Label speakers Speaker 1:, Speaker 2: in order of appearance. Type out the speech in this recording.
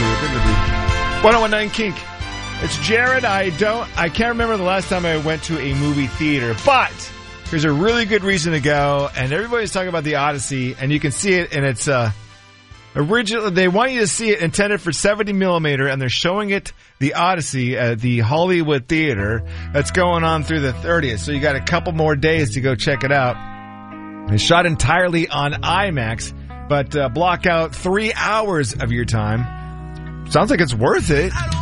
Speaker 1: 1019 Kink. It's Jared. I can't remember the last time I went to a movie theater, but there's a really good reason to go, and everybody's talking about the Odyssey, and you can see it, and it's originally, they want you to see it intended for 70 millimeter, and they're showing it, the Odyssey, at the Hollywood Theater. That's going on through the 30th, so you got a couple more days to go check it out. It's shot entirely on IMAX, but block out 3 hours of your time. Sounds like it's worth it.